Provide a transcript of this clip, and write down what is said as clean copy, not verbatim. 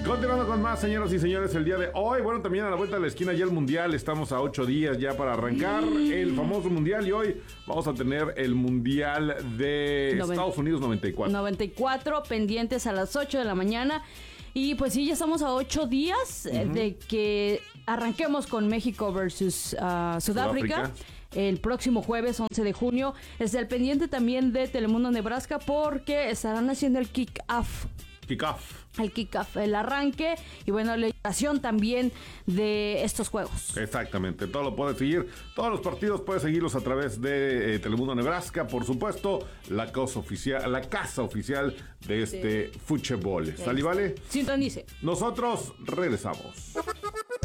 Continuando con más, señoras y señores, el día de hoy, bueno, también a la vuelta de la esquina ya el Mundial, estamos a 8 días ya para arrancar el famoso Mundial y hoy vamos a tener el Mundial de Estados Unidos 94. 94, pendientes a las 8 de la mañana. Y pues sí, ya estamos a 8 días de que arranquemos con México versus Sudáfrica. El próximo jueves 11 de junio. Es el pendiente también de Telemundo Nebraska porque estarán haciendo el kick-off. El kick-off, el arranque y bueno, la invitación también de estos juegos. Exactamente, todo lo puedes seguir, todos los partidos puedes seguirlos a través de Telemundo Nebraska, por supuesto, la casa oficial de este fútbol. ¿Sale, vale? Sintonice. Nosotros regresamos.